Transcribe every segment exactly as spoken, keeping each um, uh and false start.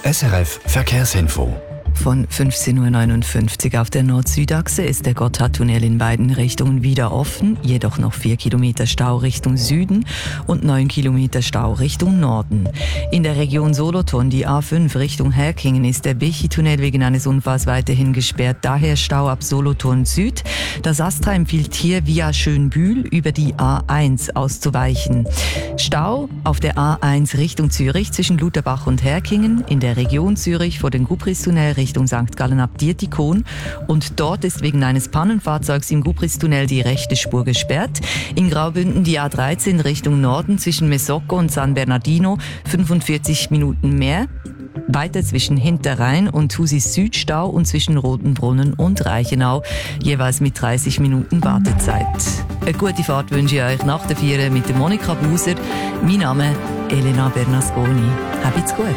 S R F Verkehrsinfo. Von fünfzehn Uhr neunundfünfzig auf der Nord-Süd-Achse ist der Gotthardtunnel in beiden Richtungen wieder offen, jedoch noch vier Kilometer Stau Richtung Süden und neun Kilometer Stau Richtung Norden. In der Region Solothurn, die A fünf Richtung Herkingen, ist der Bichi-Tunnel wegen eines Unfalls weiterhin gesperrt, daher Stau ab Solothurn Süd. Das Astra empfiehlt hier via Schönbühl über die A eins auszuweichen. Stau auf der A eins Richtung Zürich zwischen Lutherbach und Herkingen, in der Region Zürich vor dem Gubristunnel Richtung Sankt Gallen ab Dietikon, und dort ist wegen eines Pannenfahrzeugs im Gubristunnel die rechte Spur gesperrt. In Graubünden die A dreizehn Richtung Norden zwischen Mesocco und San Bernardino fünfundvierzig Minuten mehr. Weiter zwischen Hinterrhein und Thusis Südstau und zwischen Rotenbrunnen und Reichenau jeweils mit dreißig Minuten Wartezeit. Eine gute Fahrt wünsche ich euch nach der Vier mit der Monika Buser. Mein Name Elena Bernasconi. Habt's gut.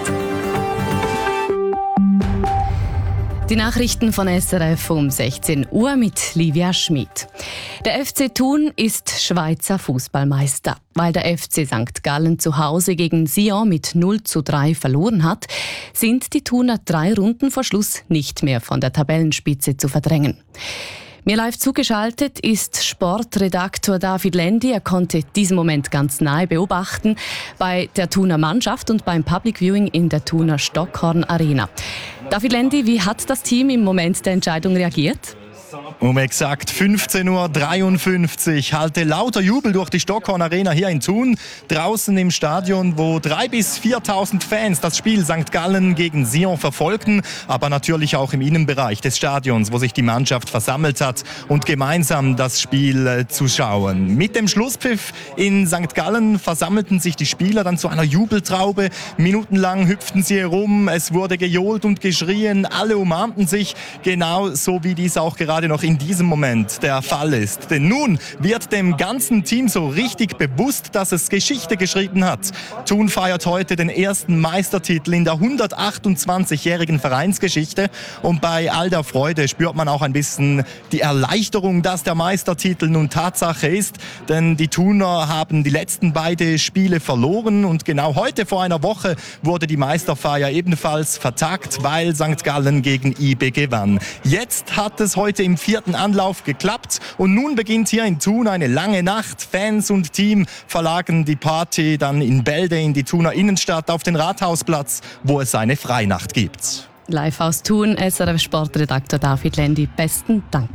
Die Nachrichten von S R F um sechzehn Uhr mit Livia Schmid. Der F C Thun ist Schweizer Fußballmeister. Weil der F C Sankt Gallen zu Hause gegen Sion mit null zu drei verloren hat, sind die Thuner drei Runden vor Schluss nicht mehr von der Tabellenspitze zu verdrängen. Mir live zugeschaltet ist Sportredaktor David Lendi. Er konnte diesen Moment ganz nahe beobachten bei der Thuner Mannschaft und beim Public Viewing in der Thuner Stockhorn Arena. David Lendi, wie hat das Team im Moment der Entscheidung reagiert? Um exakt fünfzehn Uhr dreiundfünfzig hallte lauter Jubel durch die Stockhorn Arena hier in Thun. Draußen im Stadion, wo dreitausend bis viertausend Fans das Spiel Sankt Gallen gegen Sion verfolgten. Aber natürlich auch im Innenbereich des Stadions, wo sich die Mannschaft versammelt hat und gemeinsam das Spiel äh, zu schauen. Mit dem Schlusspfiff in Sankt Gallen versammelten sich die Spieler dann zu einer Jubeltraube. Minutenlang hüpften sie herum, es wurde gejohlt und geschrien. Alle umarmten sich, genau so wie dies auch gerade noch in diesem Moment der Fall ist. Denn nun wird dem ganzen Team so richtig bewusst, dass es Geschichte geschrieben hat. Thun feiert heute den ersten Meistertitel in der hundertachtundzwanzigjährigen Vereinsgeschichte. Und bei all der Freude spürt man auch ein bisschen die Erleichterung, dass der Meistertitel nun Tatsache ist. Denn die Thuner haben die letzten beiden Spiele verloren. Und genau heute vor einer Woche wurde die Meisterfeier ebenfalls vertagt, weil Sankt Gallen gegen I B gewann. Jetzt hat es heute im vierten Anlauf geklappt und nun beginnt hier in Thun eine lange Nacht. Fans und Team verlagern die Party dann in Bälde in die Thuner Innenstadt auf den Rathausplatz, wo es eine Freinacht gibt. Live aus Thun, S R F-Sportredakteur David Lendi, besten Dank.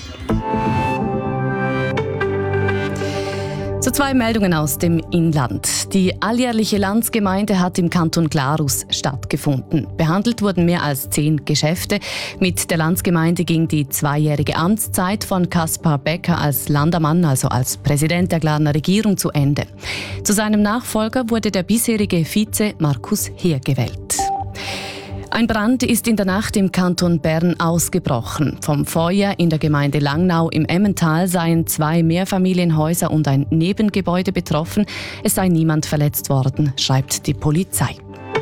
Zu zwei Meldungen aus dem Inland. Die alljährliche Landsgemeinde hat im Kanton Glarus stattgefunden. Behandelt wurden mehr als zehn Geschäfte. Mit der Landsgemeinde ging die zweijährige Amtszeit von Kaspar Becker als Landamann, also als Präsident der Glarner Regierung, zu Ende. Zu seinem Nachfolger wurde der bisherige Vize Markus Heer gewählt. Ein Brand ist in der Nacht im Kanton Bern ausgebrochen. Vom Feuer in der Gemeinde Langnau im Emmental seien zwei Mehrfamilienhäuser und ein Nebengebäude betroffen. Es sei niemand verletzt worden, schreibt die Polizei.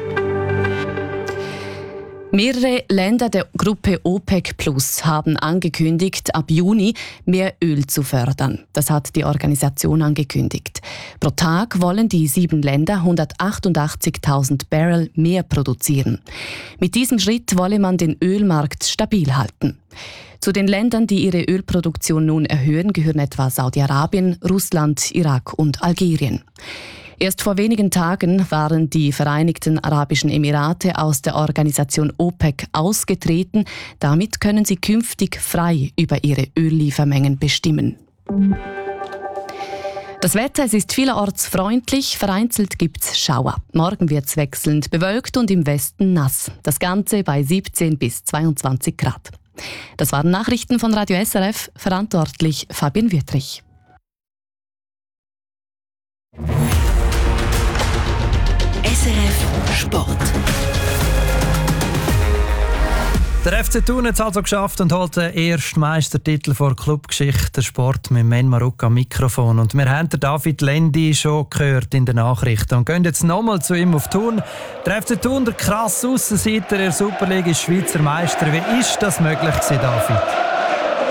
Mehrere Länder der Gruppe OPEC Plus haben angekündigt, ab Juni mehr Öl zu fördern. Das hat die Organisation angekündigt. Pro Tag wollen die sieben Länder hundertachtundachtzigtausend Barrel mehr produzieren. Mit diesem Schritt wolle man den Ölmarkt stabil halten. Zu den Ländern, die ihre Ölproduktion nun erhöhen, gehören etwa Saudi-Arabien, Russland, Irak und Algerien. Erst vor wenigen Tagen waren die Vereinigten Arabischen Emirate aus der Organisation OPEC ausgetreten. Damit können sie künftig frei über ihre Ölliefermengen bestimmen. Das Wetter, es ist vielerorts freundlich, vereinzelt gibt es Schauer. Morgen wird es wechselnd bewölkt und im Westen nass. Das Ganze bei siebzehn bis zweiundzwanzig Grad. Das waren Nachrichten von Radio S R F, verantwortlich Fabian Wüttrich. S R F Sport. Der F C Thun hat es also geschafft und holt den ersten Meistertitel vor Clubgeschichte, der Sport mit Men Maruk am Mikrofon. Und wir haben den David Lendi schon gehört in den Nachrichten und gehen jetzt nochmal zu ihm auf Thun. Der F C Thun, der krasse Aussenseiter der Superliga, ist Schweizer Meister. Wie ist das möglich gewesen, David?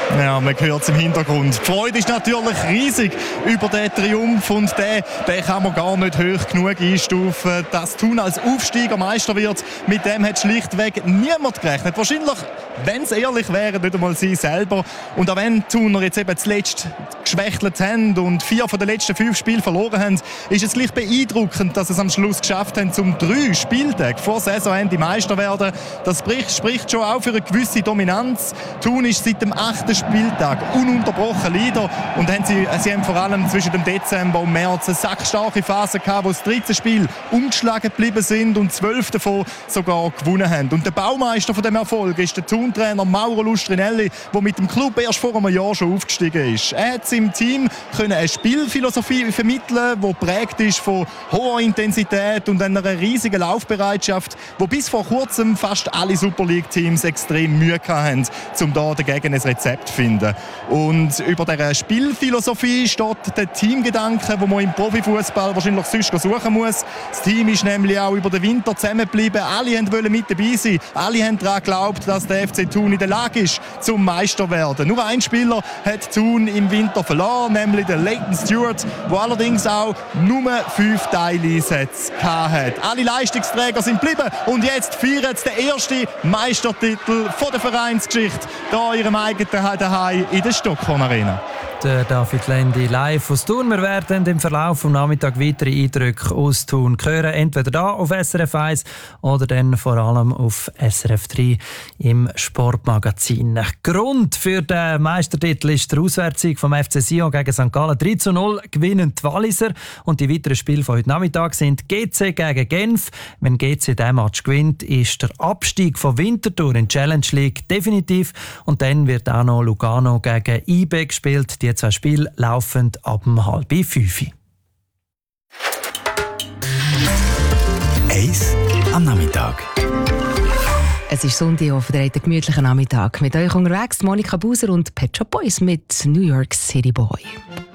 Ja, man hört es im Hintergrund. Die Freude ist natürlich riesig über den Triumph und den, den kann man gar nicht hoch genug einstufen. Dass Thun als Aufsteiger Meister wird, mit dem hat schlichtweg niemand gerechnet. Wahrscheinlich, wenn es ehrlich wäre, nicht einmal sie selber. Und auch wenn Thuner jetzt eben zuletzt geschwächtelt haben und vier von den letzten fünf Spielen verloren haben, ist es gleich beeindruckend, dass sie es am Schluss geschafft haben, zum drei Spieltage vor Saisonende Meister werden. Das spricht, spricht schon auch für eine gewisse Dominanz. Thun ist seit dem achten Spieltag ununterbrochen Leader und haben sie, sie haben vor allem zwischen dem Dezember und März eine sackstarke Phase gehabt, wo das dritte Spiel umgeschlagen geblieben sind und zwölf davon sogar gewonnen haben. Und der Baumeister von dem Erfolg ist der Thun-Trainer Mauro Lustrinelli, der mit dem Club erst vor einem Jahr schon aufgestiegen ist. Er hat seinem Team können eine Spielphilosophie vermitteln, die geprägt ist von hoher Intensität und einer riesigen Laufbereitschaft, wo bis vor kurzem fast alle Super League-Teams extrem Mühe hatten, um da dagegen ein Rezept zu finden. Und über dieser Spielphilosophie steht der Teamgedanke, den man im Profifußball wahrscheinlich sonst suchen muss. Das Team ist nämlich auch über den Winter zusammengeblieben. Alle wollten mit dabei sein. Alle haben daran geglaubt, dass der F C Thun in der Lage ist, zum Meister zu werden. Nur ein Spieler hat Thun im Winter verloren, nämlich der Leighton Stewart, der allerdings auch nur fünf Teileinsätze hatte. Alle Leistungsträger sind geblieben und jetzt feiern sie den ersten Meistertitel von der Vereinsgeschichte hier in ihrem eigenen Zuhause in der Stockhorn Arena. Der David Lendi live aus Thun. Wir werden im Verlauf des Nachmittags weitere Eindrücke aus Thun hören. Entweder hier auf S R F eins oder dann vor allem auf S R F drei im Sportmagazin. Grund für den Meistertitel ist der Auswärtssieg vom F C Sion gegen Sankt Gallen. drei zu null gewinnen die Walliser. Und die weiteren Spiele von heute Nachmittag sind G C gegen Genf. Wenn G C diesen Match gewinnt, ist der Abstieg von Winterthur in die Challenge League definitiv. Und dann wird auch noch Lugano gegen I B gespielt. Die zwei Spiele laufen ab um halb fünf. Eis am Nachmittag. Es ist Sonntag auf der gemütlichen Nachmittag. Mit euch unterwegs Monika Buser und Pet Shop Boys mit New York City Boy.